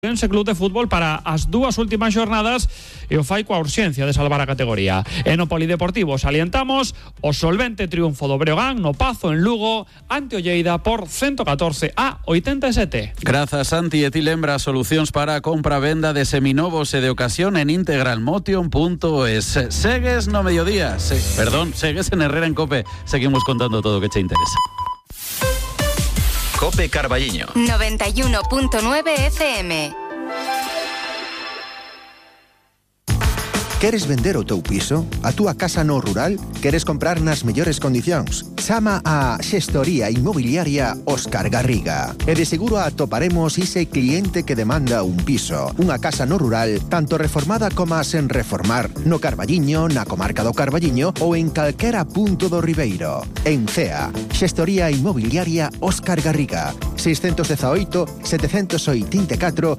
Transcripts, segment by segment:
Ese club de fútbol para as dúas últimas xornadas e o fai coa urxencia de salvar a categoría. E no Polideportivo salientamos o solvente triunfo do Breogán no Pazo en Lugo ante o Lleida por 114-87. Grazas, Santi, e ti lembra solucións para a compra-venda de seminovos e de ocasión en integralmotion.es. Segues no mediodía, segues en Herrera en Cope. Seguimos contando todo o que che interesa. Cope Carballiño 91.9 FM. Queres vender o teu piso? A túa casa no rural? Queres comprar nas mellores condicións? Chama a Xestoría Inmobiliaria Óscar Garriga. E de seguro atoparemos ese cliente que demanda un piso, unha casa no rural, tanto reformada como sen reformar, no Carballiño, na comarca do Carballiño ou en calquera punto do Ribeiro. En CEA, Xestoría Inmobiliaria Óscar Garriga, 618 784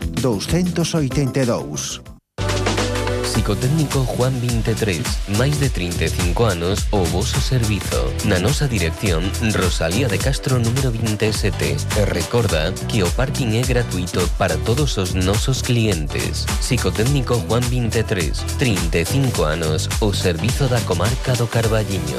282. Psicotécnico Juan 23, máis de 35 anos o voso servizo. Na nosa dirección, Rosalía de Castro número 27. E recorda que o parking é gratuito para todos os nosos clientes. Psicotécnico Juan 23, 35 anos o servizo da comarca do Carballiño.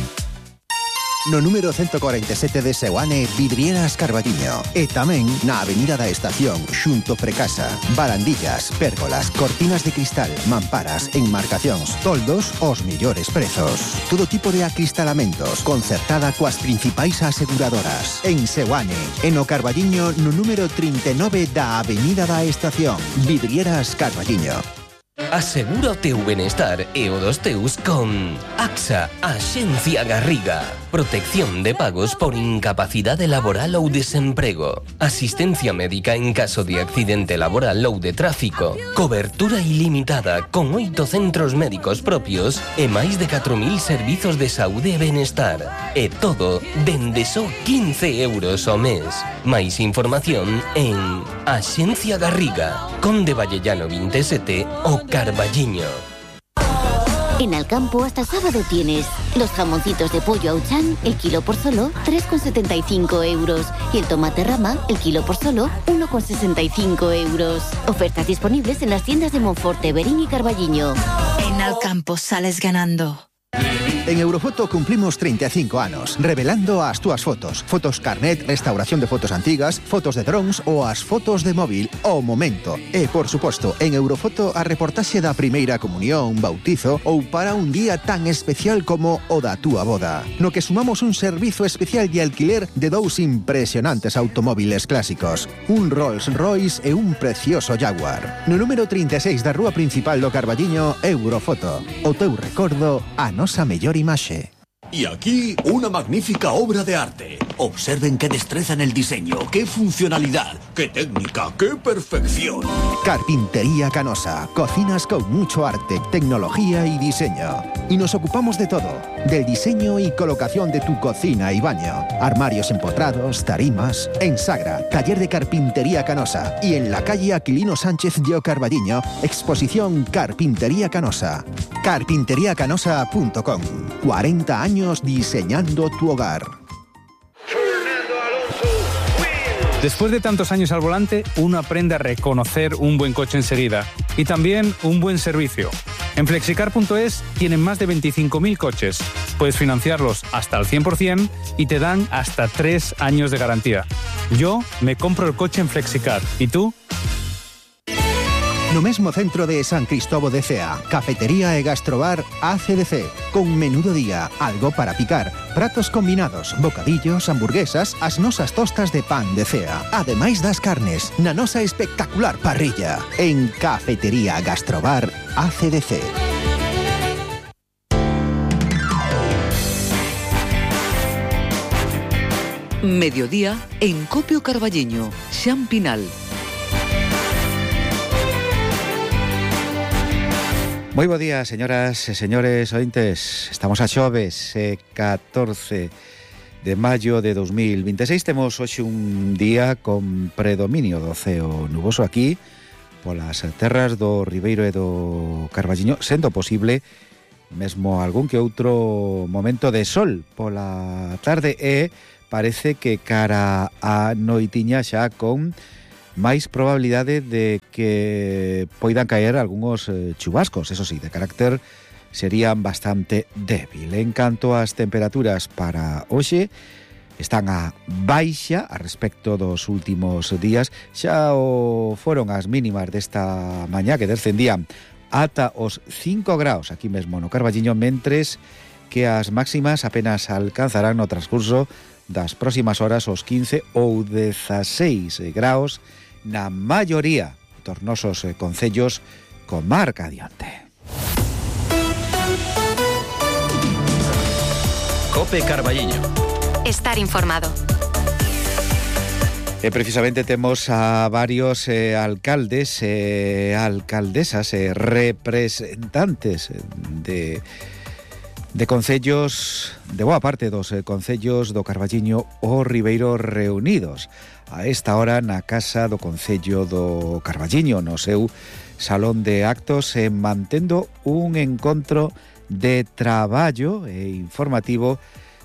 No número 147 de Seoane, Vidrieras Carballiño. E tamén na Avenida da Estación, xunto Precasa. Barandillas, pérgolas, cortinas de cristal, mamparas, enmarcacións, toldos, os millores prezos. Todo tipo de acristalamentos, concertada coas principais aseguradoras. En Seoane, en o Carballiño, no número 39 da Avenida da Estación. Vidrieras Carballiño. Asegura o teu benestar e o dos teus con AXA, Axencia Garriga. Protección de pagos por incapacidade laboral ou desemprego. Asistencia médica en caso de accidente laboral ou de tráfico. Cobertura ilimitada con 8 centros médicos propios e máis de 4.000 servizos de saúde e benestar. E todo dende só 15 euros ao mes. Máis información en Axencia Garriga, Conde Vallellano 27 o Carballiño. En Alcampo hasta el sábado tienes los jamoncitos de pollo Auchan, el kilo por solo 3,75 euros. Y el tomate rama, el kilo por solo 1,65 euros. Ofertas disponibles en las tiendas de Monforte, Berín y Carballiño. En Alcampo sales ganando. En Eurofoto cumplimos 35 anos, revelando as túas fotos. Fotos carnet, restauración de fotos antigas, fotos de drones ou as fotos de móvil ao momento. E, por suposto, en Eurofoto a reportaxe da primeira comunión, bautizo ou para un día tan especial como o da túa boda. No que sumamos un servizo especial de alquiler de dous impresionantes automóviles clásicos. Un Rolls Royce e un precioso Jaguar. No número 36 da rúa principal do Carballiño, Eurofoto. O teu recordo, a nosa mellor imaxe. Y aquí una magnífica obra de arte. Observen qué destreza en el diseño, qué funcionalidad, qué técnica, qué perfección. Carpintería Canosa. Cocinas con mucho arte, tecnología y diseño. Y nos ocupamos de todo. Del diseño y colocación de tu cocina y baño. Armarios empotrados, tarimas. En Sagra, taller de Carpintería Canosa. Y en la calle Aquilino Sánchez de Carballiño, exposición Carpintería Canosa. Carpinteriacanosa.com. 40 años diseñando tu hogar. Después de tantos años al volante, uno aprende a reconocer un buen coche enseguida y también un buen servicio. En Flexicar.es tienen más de 25.000 coches. Puedes financiarlos hasta el 100% y te dan hasta 3 años de garantía. Yo me compro el coche en Flexicar. ¿Y tú? No mesmo centro de San Cristóbal de Cea, cafetería e gastrobar ACDC, con menú do día, algo para picar, pratos combinados, bocadillos, hamburguesas, as nosas tostas de pan de Cea, ademais das carnes, na nosa espectacular parrilla, en Cafetería Gastrobar ACDC. Mediodía en Copio Carballiño, Xan Pinal. Moi bo día, señoras e señores ointes. Estamos a xoves, 14 de maio de 2026. Temos hoxe un día con predominio do ceo nuboso aquí polas terras do Ribeiro e do Carballiño, sendo posible mesmo algún que outro momento de sol pola tarde e parece que cara a noitiña xa con máis probabilidade de que poidan caer algúns chubascos, eso sí, de carácter serían bastante débil. En canto ás temperaturas para hoxe, están a baixa a respecto dos últimos días. Xa o foron as mínimas desta mañá, que descendían ata os 5 graus aquí mesmo no Carballiño, mentres que as máximas apenas alcanzarán no transcurso das próximas horas os 15 ou 16 graus na maioría dos nosos concellos comarca adiante. Cope Carballiño. Estar informado. Precisamente temos a varios alcaldes e alcaldesas e representantes de concellos, de boa parte dos concellos do Carballiño o Ribeiro reunidos a esta hora na Casa do Concello do Carballiño, no seu salón de actos, mantendo un encontro de traballo e informativo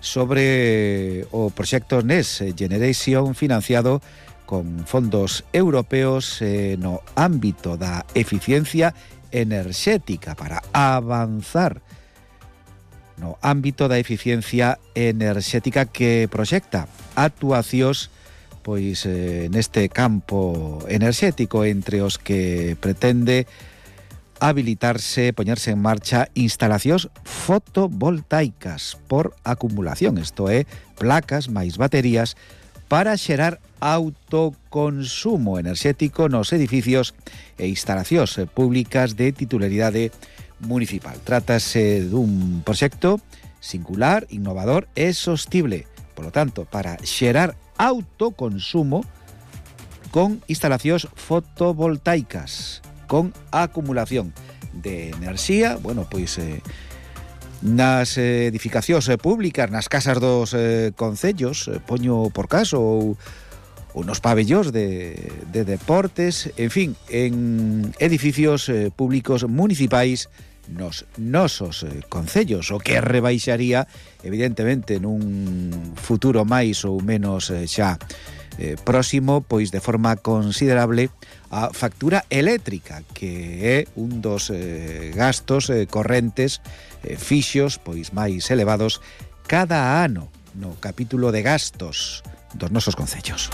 sobre o proxecto Next Generation financiado con fondos europeos no ámbito da eficiencia enerxética para avanzar no ámbito da eficiencia enerxética que proxecta actuacións pois neste campo enerxético, entre os que pretende habilitarse, poñerse en marcha instalacións fotovoltaicas por acumulación, isto é, placas máis baterías para xerar autoconsumo enerxético nos edificios e instalacións públicas de titularidade municipal. Trátase dun proxecto singular, innovador e sostible, polo tanto, para xerar autoconsumo con instalacións fotovoltaicas con acumulación de enerxía, bueno, pois nas edificacións públicas, nas casas dos concellos, poño por caso, ou nos pabellóns de deportes, en fin, en edificios públicos municipais nos nosos concellos, o que rebaixaría, evidentemente, nun futuro máis ou menos xa próximo, pois de forma considerable a factura eléctrica, que é un dos gastos correntes fixos pois máis elevados cada ano no capítulo de gastos dos nosos concellos.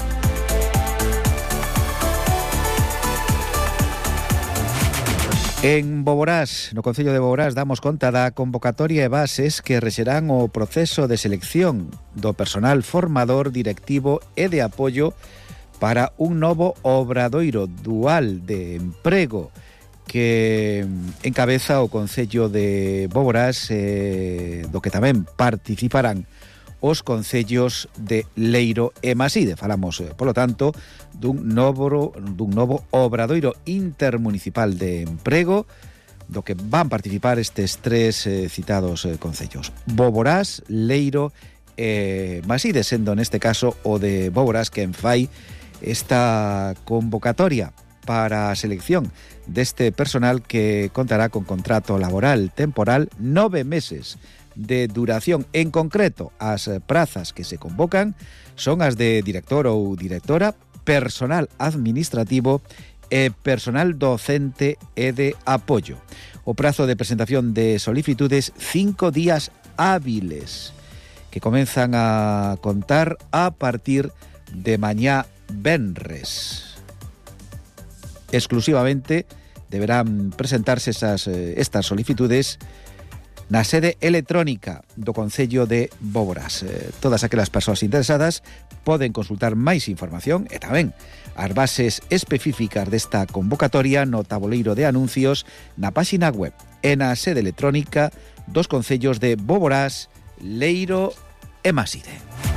En Boborás, no Concello de Boborás, damos conta da convocatoria e bases que rexerán o proceso de selección do personal formador, directivo e de apoio para un novo obradoiro dual de emprego que encabeza o Concello de Boborás, do que tamén participarán os concellos de Leiro e Maside. Falamos, polo tanto, dun novo obradoiro intermunicipal de emprego do que van participar estes tres citados concellos: Boborás, Leiro e Maside, sendo neste caso o de Boborás quen fai esta convocatoria para a selección deste personal que contará con contrato laboral temporal 9 meses de duración. En concreto, as prazas que se convocan son as de director ou directora, personal administrativo e personal docente e de apoio. O prazo de presentación de solicitudes 5 días hábiles, que comenzan a contar a partir de mañá venres. Exclusivamente deberán presentarse estas solicitudes na sede electrónica do Concello de Boborás. Todas aquelas persoas interesadas poden consultar máis información e tamén as bases específicas desta convocatoria no tabuleiro de anuncios na páxina web e na sede electrónica dos concellos de Boborás, Leiro e Maside.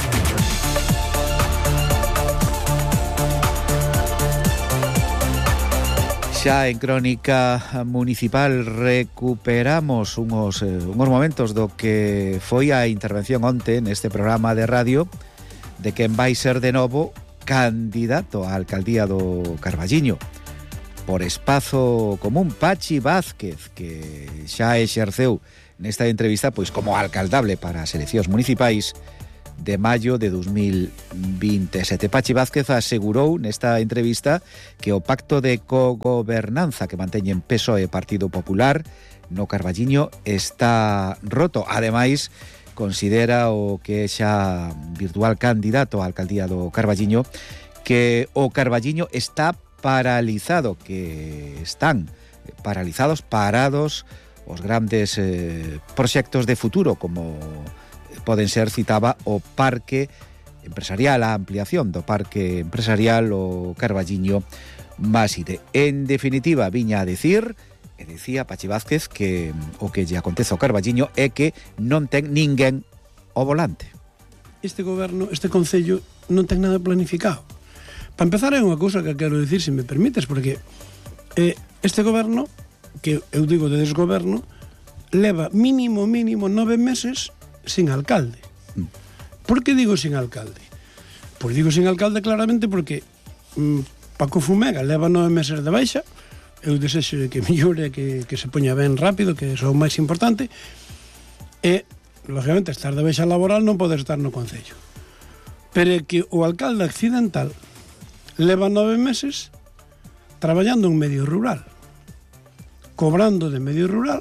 Xa en Crónica Municipal recuperamos unhos momentos do que foi a intervención onte neste programa de radio de quen vai ser de novo candidato á alcaldía do Carballiño por Espazo Común, Pachi Vázquez, que xa exerceu nesta entrevista pois como alcaldable para as eleccións municipais de maio de 2027. Pachi Vázquez asegurou nesta entrevista que o pacto de cogobernanza que manteñen PSOE e Partido Popular no Carballiño está roto. Ademais, considera o que é xa virtual candidato á alcaldía do Carballiño que o Carballiño está paralizado, que están paralizados, parados os grandes proxectos de futuro, como poden ser, citaba, o parque empresarial, a ampliación do parque empresarial o Carballiño Maside. En definitiva, viña a decir, e dicía Pachi Vázquez, que o que lle acontece ao Carballiño é que non ten ninguén ao volante. Este goberno, este concello, non ten nada planificado. Para empezar, é unha cousa que quero dicir, se me permites, porque este goberno, que eu digo de desgoberno, leva mínimo 9 meses sin alcalde. Por que digo sin alcalde? Pois digo sin alcalde claramente porque Paco Fumega leva 9 meses de baixa, eu desexo que mellore, que se poña ben rápido, que é o máis importante, e, lógicamente, estar de baixa laboral non pode estar no concello. Pero é que o alcalde accidental leva 9 meses traballando en medio rural, cobrando de medio rural.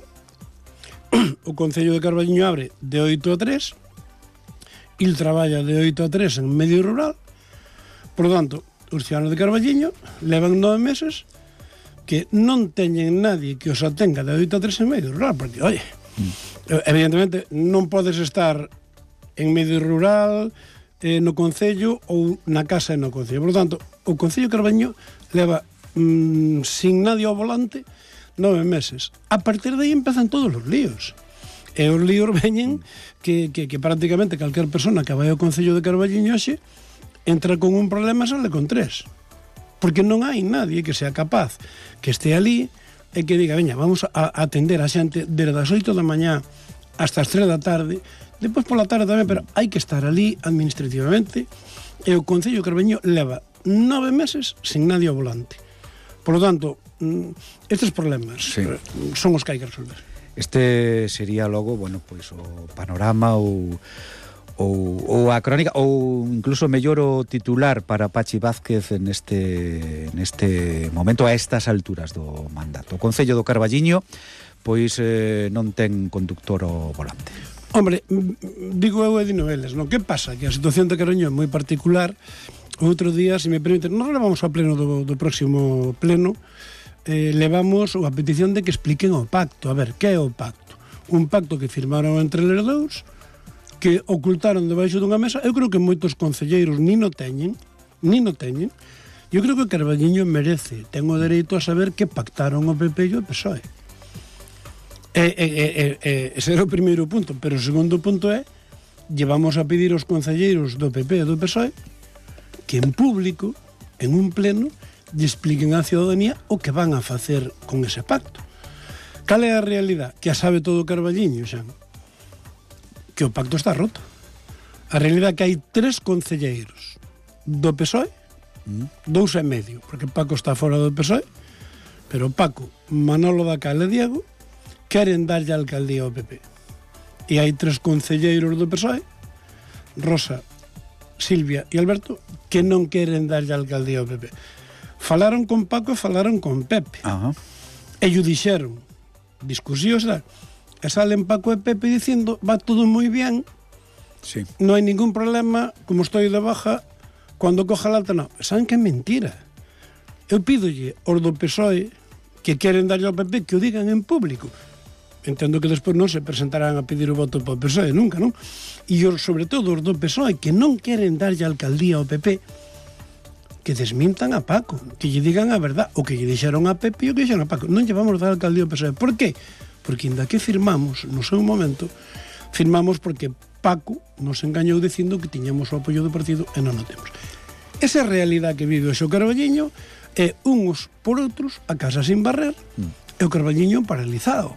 O Concello de Carballiño abre de 8 a 3, il traballa de 8 a 3 en medio rural. Por tanto, os ciudadanos de Carballiño levan 9 meses que non teñen nadie que os atenga de 8 a 3 en medio rural, porque, oye, evidentemente non podes estar en medio rural, no concello ou na casa e no concello. Por tanto, o Concello de Carballiño leva sin nadie ao volante 9 meses. A partir de aí empezan todos os líos. E os líos veñen que prácticamente calquer persona que vai ao Concello de Carballiño hoxe entra con un problema e sale con 3. Porque non hai nadie que sea capaz que este ali e que diga, veña, vamos a atender a xente desde as 8 da mañá hasta as 3 da tarde, depois pola tarde tamén, pero hai que estar ali administrativamente, e o Concello de Carballiño leva 9 meses sin nadie ao volante. Por lo tanto, estes problemas son os que hai que resolver. Este sería logo, bueno, pois o panorama ou a crónica, ou incluso mellor o titular para Pachi Vázquez neste momento, a estas alturas do mandato. O Concello do Carballiño pois non ten conductor ao volante. Hombre, digo eu e dino eles, non? Que pasa? Que a situación de Carballiño é moi particular. Outro día, se me permiten, nos levamos ao pleno do próximo pleno, levamos a petición de que expliquen o pacto. A ver, que é o pacto? Un pacto que firmaron entre eles dous, que ocultaron debaixo dunha mesa. Eu creo que moitos concelleiros ni no teñen. Eu creo que Carballiño merece, ten o dereito a saber que pactaron o PP e o PSOE. Ese era o primeiro punto, pero o segundo punto é, llevamos a pedir aos concelleiros do PP e do PSOE que en público, en un pleno, lle expliquen á ciudadanía o que van a facer con ese pacto. Cal é a realidade? Que a sabe todo o Carballiño, xa. Que o pacto está roto. A realidade é que hai 3 concelleiros do PSOE, 2 e medio, porque Paco está fora do PSOE, pero Paco, Manolo Dacal e Diego queren darlle a alcaldía ao PP. E hai 3 concelleiros do PSOE, Rosa, Silvia e Alberto, que non queren darlle a alcaldía ao PP. Falaron con Paco e falaron con Pepe. E lle dixeron, discusións, e salen Paco e Pepe dicindo, va todo moi bien, non hai ningún problema, como estou de baja, cando coja la alta, non. Saben que é mentira. Eu pídolle aos do PSOE que queren darlle ao PP que o digan en público. Entendo que despois non se presentarán a pedir o voto para o PSOE, nunca, non? E sobre todo os do PSOE que non queren darlle a alcaldía ao PP, que desmintan a Paco, que lle digan a verdad, o que lle dixeron a Pepe e o que dixeron a Paco. Non lle vamos dar a alcaldía ao PSOE. Por qué? Porque inda que firmamos, no seu momento, firmamos porque Paco nos engañou dicindo que tiñamos o apoio do partido e non o temos. Esa realidade que vive o xo Carballiño é uns por outros a casa sin barrer e o Carballiño paralizado.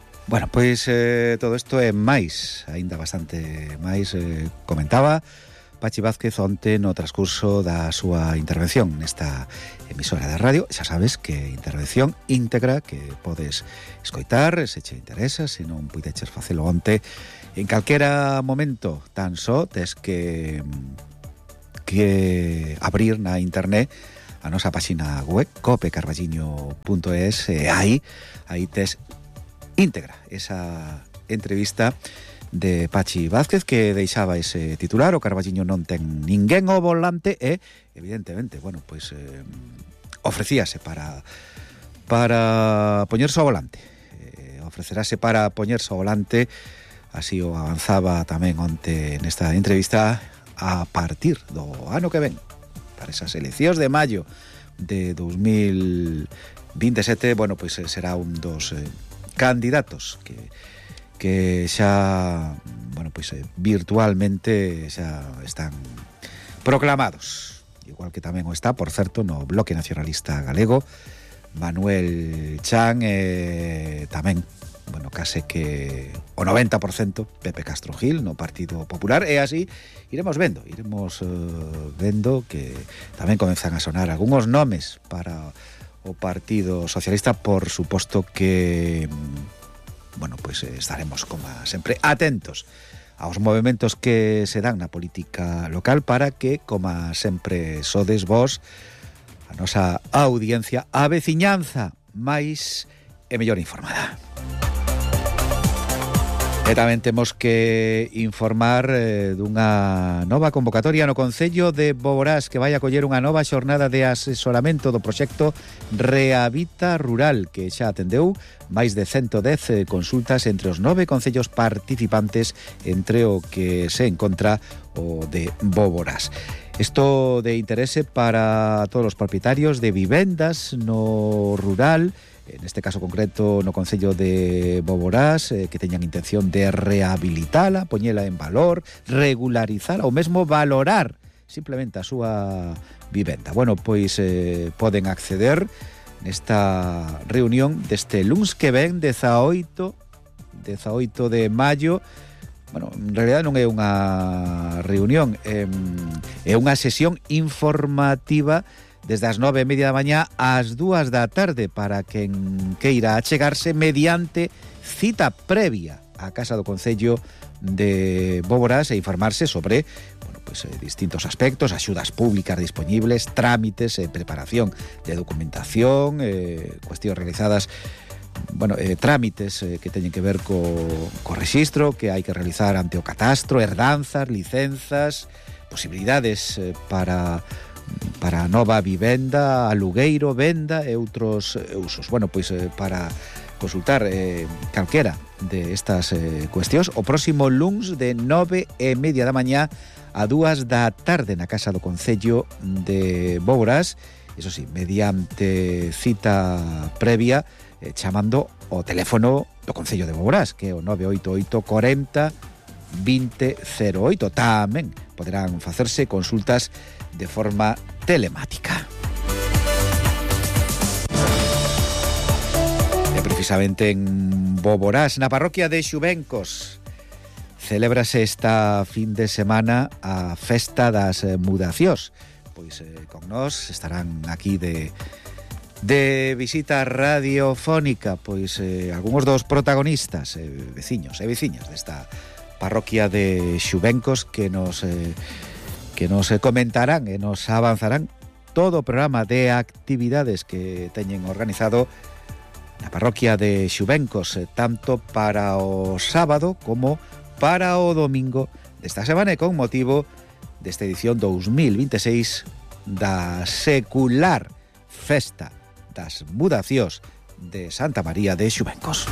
Bueno, pois todo isto é máis, aínda bastante máis, comentaba Pachi Vázquez onte no transcurso da súa intervención nesta emisora de radio. Xa sabes que intervención íntegra que podes escoitar se che interesa, se non puideches facelo onte en calquera momento. Tan só tes que abrir na internet a nosa páxina web copecarballiño.es e aí tes íntegra esa entrevista de Pachi Vázquez, que deixaba ese titular: o Carballiño non ten ninguén ao volante, e evidentemente, bueno, pois ofrecíase para poñerse ao volante, ofrecerase para poñerse ao volante, así o avanzaba tamén onte nesta entrevista, a partir do ano que ven, para esas eleccións de maio de 2027, bueno, pois será un dos candidatos que xa, bueno, pois virtualmente xa están proclamados, igual que tamén o está, por certo, no Bloque Nacionalista Galego, Manuel Chan, tamén, bueno, case que o 90% Pepe Castro Gil no Partido Popular, e así iremos vendo que tamén comenzan a sonar algúns nomes para o Partido Socialista. Por suposto que, bueno, pois estaremos, como sempre, atentos aos movimentos que se dan na política local para que, como sempre, sodes vos, a nosa audiencia, a veciñanza máis e mellor informada. E tamén temos que informar dunha nova convocatoria no Concello de Boborás, que vai acoller unha nova xornada de asesoramento do proxecto Rehabita Rural, que xa atendeu máis de 110 consultas entre os 9 concellos participantes, entre o que se encontra o de Boborás. Isto de interese para todos os propietarios de vivendas no rural, en este caso concreto no Concello de Boborás, que teñan intención de rehabilitala, poñela en valor, regularizar ou mesmo valorar simplemente a súa vivenda. Bueno, pois poden acceder nesta reunión deste luns que ven, 18 de maio. Bueno, en realidad non é unha reunión, é unha sesión informativa desde as 9:30 da mañá ás 2 da tarde, para quen queira achegarse mediante cita previa á Casa do Concello de Boborás e informarse sobre, bueno, pues, distintos aspectos, axudas públicas disponibles, trámites, preparación de documentación, cuestións realizadas, bueno, trámites que teñen que ver co rexistro que hai que realizar ante o catastro, herdanzas, licenzas, posibilidades para nova vivenda, alugueiro, venda e outros usos. Bueno, pois para consultar calquera de estas cuestións, o próximo luns de 9:30 da mañá a 2 da tarde na Casa do Concello de Boborás, iso sí, mediante cita previa, chamando o teléfono do Concello de Boborás, que é o 988 40 2008. Tamén poderán facerse consultas de forma telemática. E precisamente en Boborás, na parroquia de Xubencos, celébrase esta fin de semana a Festa das Mudacións. Pois con nós estarán aquí de visita radiofónica, pois algúns dos protagonistas, veciños e veciñas desta parroquia de Xubencos, que nos comentarán e nos avanzarán todo o programa de actividades que teñen organizado na parroquia de Xubencos, tanto para o sábado como para o domingo desta semana, e con motivo desta edición 2026 da secular Festa das Mudacións de Santa María de Xubencos.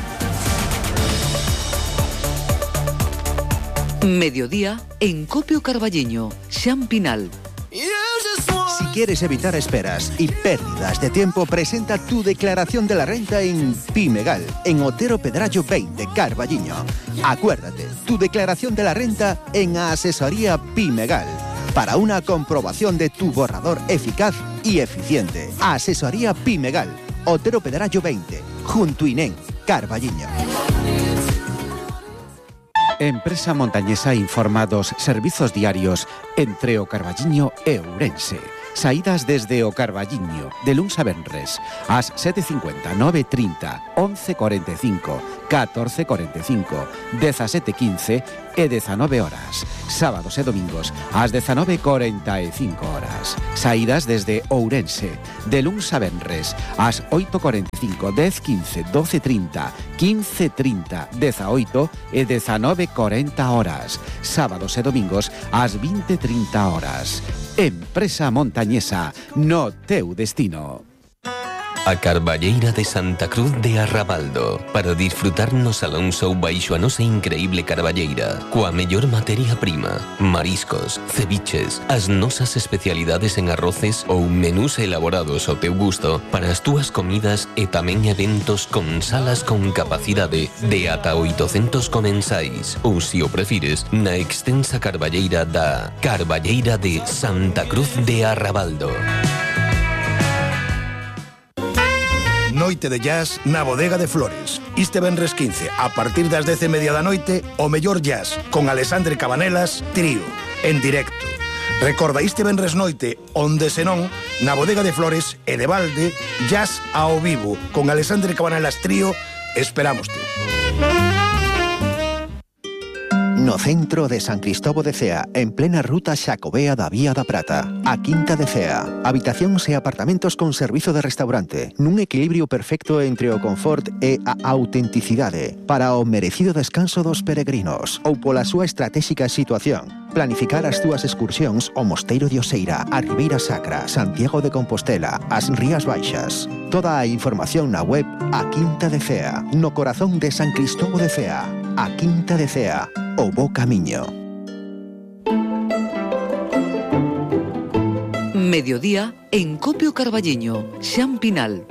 Mediodía en Copio Carballiño, Xampinal. Si quieres evitar esperas y pérdidas de tiempo, presenta tu declaración de la renta en Pimegal, en Otero Pedrallo 20, Carballiño. Acuérdate, tu declaración de la renta en Asesoría Pimegal, para una comprobación de tu borrador eficaz y eficiente. Asesoría Pimegal, Otero Pedrallo 20, junto Inén, Carballiño. Empresa montañesa informa dos servizos diarios entre o Carballiño e Ourense. Saídas desde o Carballiño, de luns a venres, ás 7:50, 9:30, 11:45, 14:45, 17:15 e 19 horas. Sábados e domingos, ás 19:45 horas. Saídas desde Ourense, de luns a venres, ás 8:45, 10:15, 12:30, 15:30, 18 e 19:40 horas. Sábados e domingos, ás 20:30 horas. Empresa montañesa, no teu destino. A Carballeira de Santa Cruz de Arrabaldo, para disfrutar no Salón Show baixo a nosa increíble carballeira, coa mellor materia prima, mariscos, ceviches, as nosas especialidades en arroces ou menús elaborados ao teu gusto para as túas comidas e tamén eventos con salas con capacidade de ata 800 comensais ou, se o prefires, na extensa carballeira da Carballeira de Santa Cruz de Arrabaldo. Noite de jazz na Bodega de Flores. Este venres 15, a partir das 10:30 da noite, o mellor jazz, con Alexandre Cabanelas, trío, en directo. Recorda este venres noite, onde senón, na Bodega de Flores e de balde, jazz ao vivo, con Alexandre Cabanelas trío, esperámoste. No centro de San Cristóbal de Cea, en plena ruta Xacobea da Vía da Prata, a Quinta de Cea. Habitacións e apartamentos con servizo de restaurante, nun equilibrio perfecto entre o confort e a autenticidade, para o merecido descanso dos peregrinos, ou pola súa estratégica situación. Planificar as túas excursións ao Mosteiro de Oseira, a Ribeira Sacra, Santiago de Compostela, as Rías Baixas. Toda a información na web A Quinta de Cea, no corazón de San Cristóbal de Cea. A Quinta de Cea, o bo camiño. Mediodía en Copio Carballeño, Xan Pinal.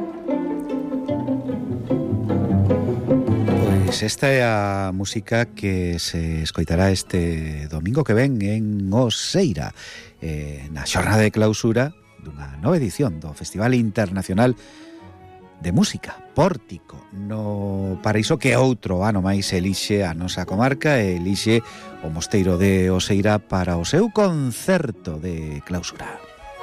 Pois esta é a música que se escoitará este domingo que ven en Oseira, na xornada de clausura dunha nova edición do Festival Internacional de Música Pórtico no Paraíso, que outro ano máis elixe a nosa comarca e elixe o Mosteiro de Oseira para o seu concerto de clausura.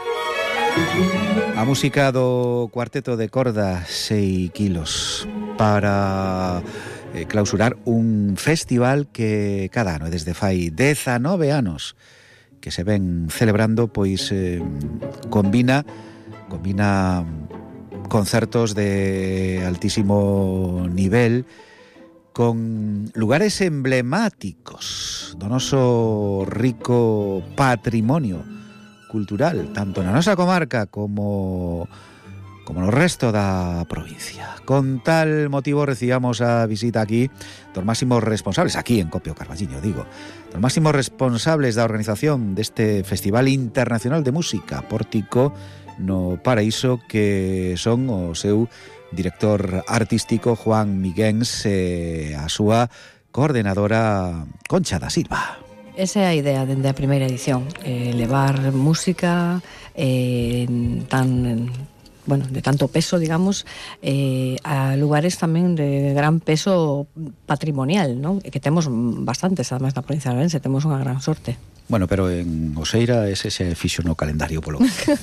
A música do cuarteto de corda 6 kilos para clausurar un festival que cada ano, desde fai 19 anos que se ven celebrando, pois combina concertos de altísimo nivel con lugares emblemáticos do noso rico patrimonio cultural, tanto na nosa comarca como no resto da provincia. Con tal motivo recibamos a visita aquí dos máximos responsables, aquí en Copio Carballiño, digo, dos máximos responsables da organización deste Festival Internacional de Música Pórtico no Paraíso, que son o seu director artístico Juan Miguens e a súa coordenadora Concha da Silva. Esa é a idea dende a primeira edición, levar música de tanto peso, digamos, a lugares tamén de gran peso patrimonial, non? Que temos bastantes, además, na provincia de Ourense, temos unha gran sorte. Bueno, pero en Oseira ese se fixo no calendario polo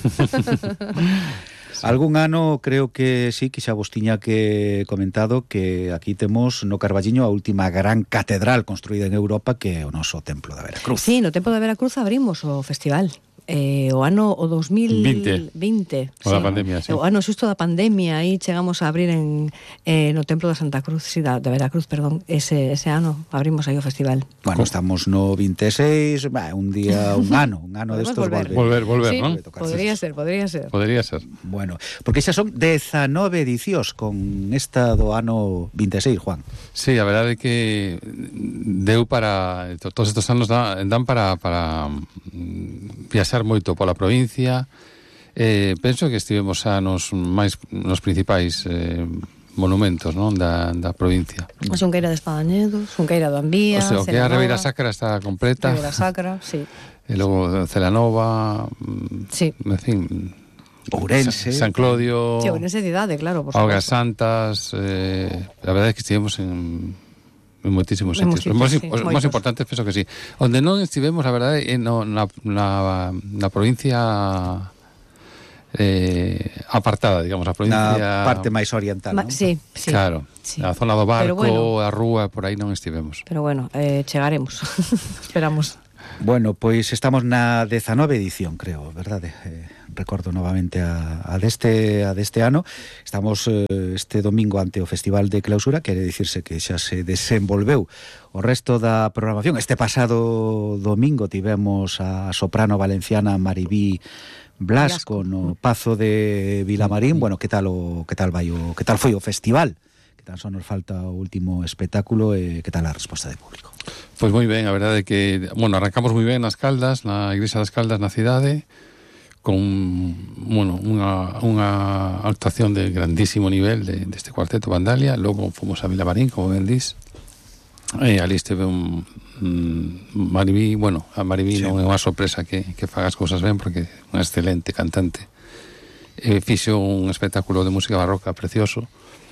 algún ano creo que sí, que xa vos tiña que comentado que aquí temos no Carballiño a última gran catedral construída en Europa, que é o noso Templo da Veracruz. Sí, no Templo da Veracruz abrimos o festival o ano o 2020 o da pandemia, sí. O ano xusto da pandemia, aí chegamos a abrir no Templo da Santa Cruz, sí, da Veracruz, perdón, ese ano abrimos aí o festival. Bueno, estamos no 26, un ano destos volver, sí, ¿no? Podría ser. Bueno, porque xa son 19 edicións con esta do ano 26, Juan. Sí, a verdade é que deu para todos estes anos dan para viaxar moito pola provincia. Penso que estivemos nos principais monumentos, non, da provincia. A Xunqueira de Espadañedo, Xunqueira do Ambía, o sea, que a Ribeira Sacra está completa. Ribeira Sacra, sí. E logo Celanova, sí. En fin, Ourense, San Clodio, sí, Ourense cidade, claro, por Augas Santas. A verdade é que estivemos en moitísimos En sitios. moitísimos, Os sí, máis moitos. importantes, penso que sí. Onde non estivemos, a verdade, na provincia apartada, digamos, a provincia... Na parte máis oriental, non? Sí, sí. Claro, sí. a zona do barco, Pero bueno. a rúa, por aí non estivemos. Pero bueno, chegaremos. Esperamos. Bueno, pois estamos na 19ª edición, creo, verdade? Recordo novamente a deste ano. Estamos este domingo ante o Festival de Clausura, quere dicirse que xa se desenvolveu o resto da programación. Este pasado domingo tivemos a soprano valenciana Maribí Blasco no Pazo de Vilamarín. Bueno, que tal foi o festival? Que tan só nos falta o último espectáculo e que tal a resposta de público? Pois moi ben, a verdade é que, bueno, arrancamos moi ben nas Caldas, na Igrexa das Caldas na cidade, con, bueno, unha actuación de grandísimo nivel deste cuarteto Vandalia. Logo fomos a Vilamarín, como ben dís, e ali esteve Maribí. Bueno, a Maribí sí. Non é unha sorpresa que faga as cousas ben, porque é unha excelente cantante. Fixo un espectáculo de música barroca precioso.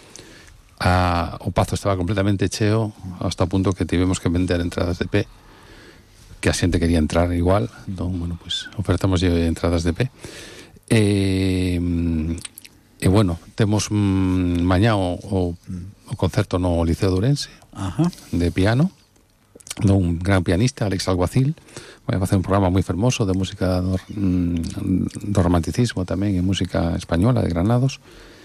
O Pazo estaba completamente cheo, hasta o punto que tivemos que vender entradas de pé, que a xente quería entrar igual. Entón, bueno, pues ofertamos entradas de pé. E bueno, temos mañá o concerto no Liceo de Ourense. Ajá. De piano, dun gran pianista, Alex Alguacil. Vai facer un programa moi fermoso de música do romanticismo tamén, e música española de Granados.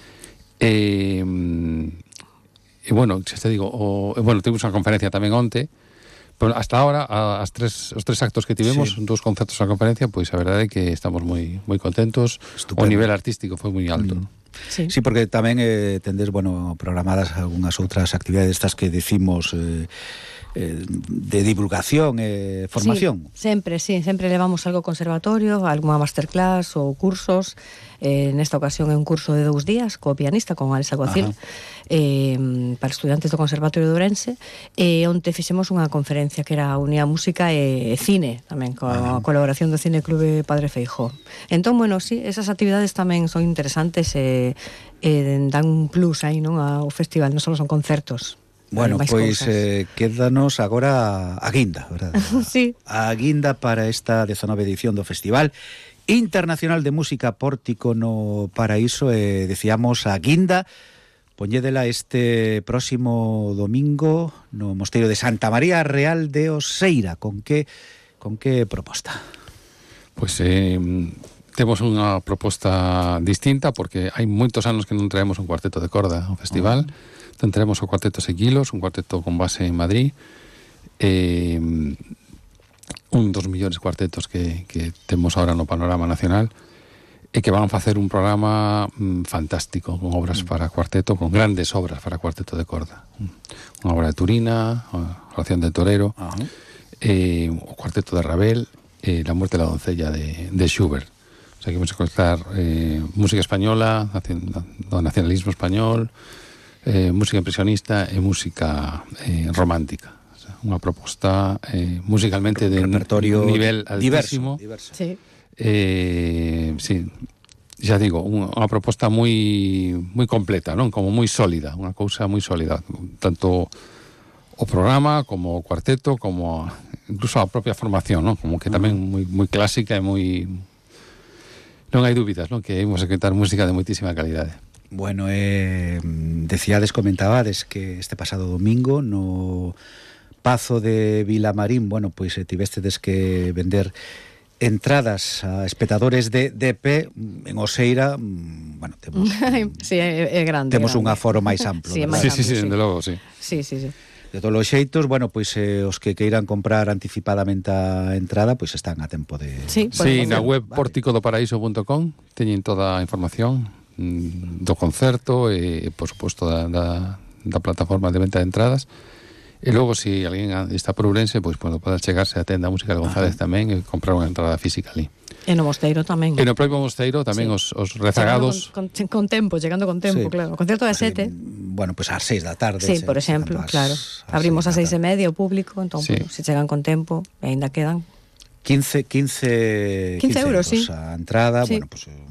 E bueno, xa te digo, temos unha conferencia tamén onte, pero hasta ahora os tres actos que tivemos, sí. 2 concertos na conferencia, pois a verdade é que estamos moi contentos. Estupendo. O nivel artístico foi moi alto. Sí, porque tamén tendes, bueno, programadas algunhas outras actividades estas que decimos de divulgación e formación. Sí, sempre levamos algo conservatorio, algunha masterclass ou cursos. Nesta ocasión é un curso de 2 días co pianista, con Alex Alguacil, para estudantes do Conservatorio de Ourense, e onte fixemos unha conferencia que era Unía Música e Cine, tamén coa colaboración do Cine Clube Padre Feijó. Entón, bueno, sí, esas actividades tamén son interesantes e dan un plus aí, non, ao festival, non só son concertos. Bueno, pois quédanos agora a guinda, verdade? Sí. A guinda para esta 19ª edición do Festival Internacional de Música Pórtico no Paraíso, e decíamos a guinda poñédela este próximo domingo no Mosteiro de Santa María Real de Oseira. Con que proposta? Pois temos unha proposta distinta, porque hai moitos anos que non traemos un cuarteto de corda ao festival. Entón teremos o cuarteto Sequilos, un cuarteto con base en Madrid, un dos millores cuartetos que temos ahora no panorama nacional, e que van a facer un programa fantástico, con obras para cuarteto, con grandes obras para cuarteto de corda. Unha obra de Turina, a Oración del Torero, o cuarteto de Ravel, La muerte de la doncella de Schubert. O sea, que vamos a escoitar música española, do nacionalismo español, música impresionista e música romántica. O sea, unha proposta musicalmente de repertorio nivel altísimo. Diverso. Sí. Sí, xa digo, unha proposta moi completa, non? Como moi sólida, unha cousa moi sólida, tanto o programa como o cuarteto, como incluso a propia formación, non? Como que tamén moi clásica e moi... Non hai dúbidas, non? Que imos a escoitar música de moitísima calidade. Bueno, comentabades que este pasado domingo no Pazo de Vilamarín, bueno, pois tivestedes que vender entradas a espectadores de pé. En Oseira, bueno, temos sí, é grande. Temos un aforo máis amplo. Sí, dende logo, sí. Sí. De todos os xeitos, bueno, pois os que queiran comprar anticipadamente a entrada, pois están a tempo de... Sí, na web porticodoparaíso.com teñen toda a información do concerto e, por suposto, da plataforma de venta de entradas. E logo, se alguén está por Ourense, pois pode chegarse a tenda Música de González tamén e comprar unha entrada física ali. E no Mosteiro tamén. E no propio Mosteiro tamén os rezagados... Chegando con tempo, claro. O concerto é a 7. Bueno, pois ás 6 da tarde. Sí, por exemplo, claro. Abrimos ás 6:30 o público, entón, se chegan con tempo, e ainda quedan 15 euros, sí. A entrada, bueno, pues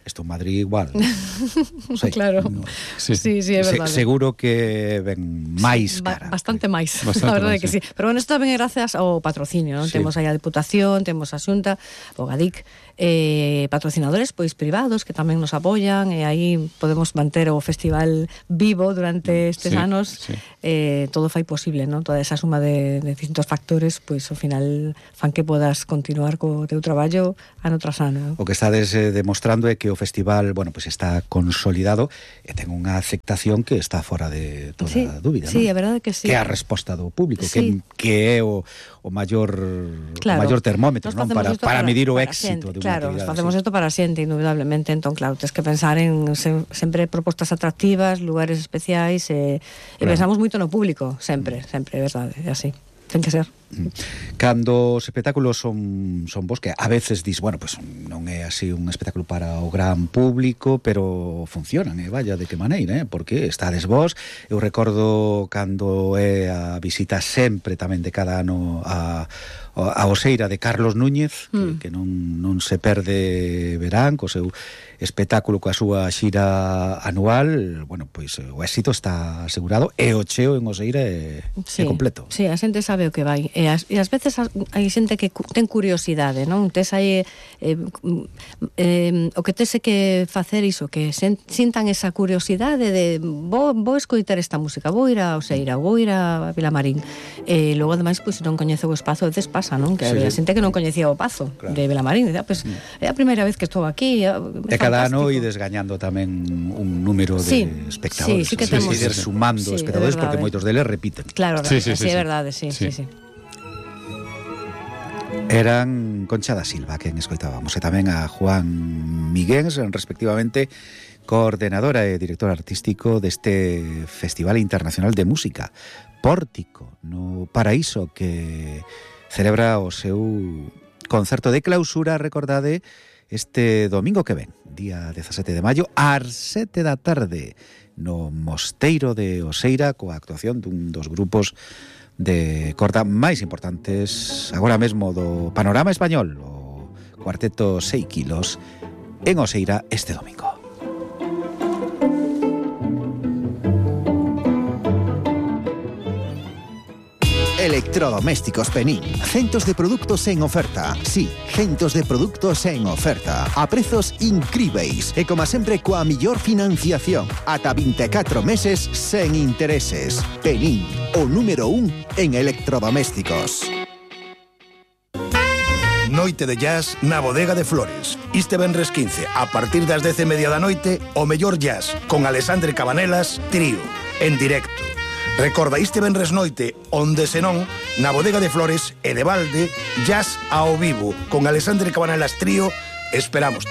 Isto en Madrid igual. Claro. Sí, é verdade. Seguro que ven máis cara. Bastante máis, a verdade que sí. Pero bueno, isto tamén é gracias ao patrocinio, non? Temos aí a Diputación, temos a Xunta, o GADIC, patrocinadores pois privados que tamén nos apoian, e aí podemos manter o festival vivo durante estes anos. Todo fai posible, non? Toda esa suma de distintos factores, pois ao final fan que podas continuar co teu traballo ano tras ano. O que estades demostrando é que o festival, bueno, pues está consolidado e ten unha aceptación que está fora de toda dúbida, Sí, non? a verdade que sí. Que é a resposta do público, que é o maior termómetro, non? Para medir o éxito de unha actividade. Claro, facemos isto para a xente, indudablemente. Entón, claro, tens que pensar en sempre propostas atractivas, lugares especiais, e pensamos moito no público, sempre, é verdade, é así. Ten que ser. Cando os espectáculos son bons, que a veces dis, bueno, pues non é así un espectáculo para o gran público, pero funcionan, vaya, de que maneira, porque estades vos. Eu recordo cando é a visita sempre tamén de cada ano a Oseira de Carlos Núñez, que non se perde verán, co seu espectáculo coa súa xira anual. Bueno, pois o éxito está asegurado, e o cheo en Oseira é completo. Sí, a xente sabe o que vai, e ás veces hai xente que ten curiosidade, non? Tes aí o que tese que facer iso, que sintan esa curiosidade de vou escoitar esta música, vou ir a Oseira, vou ir a Vilamarín, e logo ademais, pois, non coñece o espazo, a veces pasa, non? Que a xente que non coñecía o Pazo de Vilamarín, dicía, pois, é a primeira vez que estou aquí, cada ano ides gañando tamén un número de espectadores. Sí, que temos. Ir sumando espectadores, porque moitos deles repiten. Claro, é verdade, sí. Eran Concha da Silva quen escoitábamos, e tamén a Juan Miguens, respectivamente coordenadora e director artístico deste Festival Internacional de Música Pórtico no Paraíso, que celebra o seu concerto de clausura, recordade, este domingo que ven, día 17 de maio, ás 7 da tarde, no Mosteiro de Oseira, coa actuación dun dos grupos de corda máis importantes agora mesmo do panorama español, o Cuarteto 6 kilos, en Oseira este domingo. Electrodomésticos Penín. Centos de produtos en oferta. Sí, centos de produtos en oferta. A prezos incríveis. E como sempre, coa millor financiación. Ata 24 meses sen intereses. Penín, o número 1 en electrodomésticos. Noite de jazz na Bodega de Flores. Este venres 15, a partir das 10:30 da noite, o mellor jazz, con Alexandre Cabanelas, trío, en directo. Recorda, este venres noite, onde senón, na Bodega de Flores e de balde, jazz ao vivo, con Alexandre Cabanelas trío, esperámoste.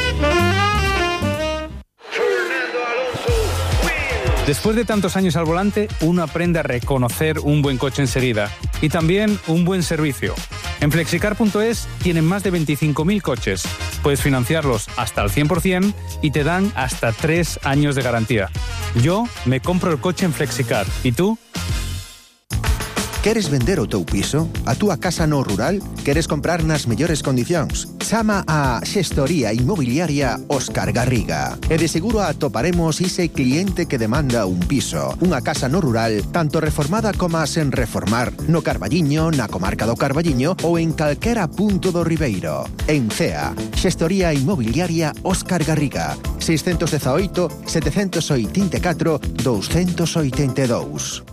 Después de tantos años al volante, uno aprende a reconocer un buen coche enseguida y también un buen servicio. En Flexicar.es tienen más de 25.000 coches. Puedes financiarlos hasta el 100% y te dan hasta 3 años de garantía. Yo me compro el coche en Flexicar. ¿Y tú? Queres vender o teu piso? A túa casa no rural? Queres comprar nas mellores condicións? Chama a Xestoría Inmobiliaria Óscar Garriga. E de seguro atoparemos ese cliente que demanda un piso, unha casa no rural, tanto reformada como sen reformar, no Carballiño, na comarca do Carballiño ou en calquera punto do Ribeiro. En CEA, Xestoría Inmobiliaria Óscar Garriga, 618 784 282.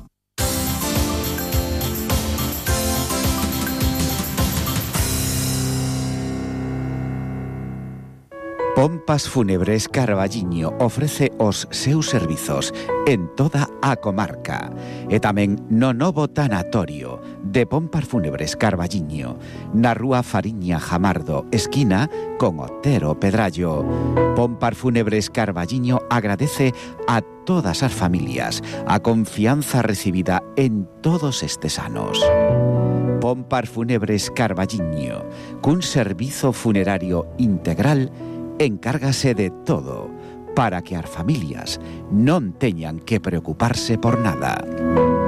Pompas Fúnebres Carballiño ofrece os seus servizos en toda a comarca e tamén no novo tanatorio de Pompas Fúnebres Carballiño, na rúa Fariña Jamardo, esquina con Otero Pedrallo. Pompas Fúnebres Carballiño agradece a todas as familias a confianza recibida en todos estes anos. Pompas Fúnebres Carballiño, cun servizo funerario integral, encárgase de todo para que as familias non teñan que preocuparse por nada.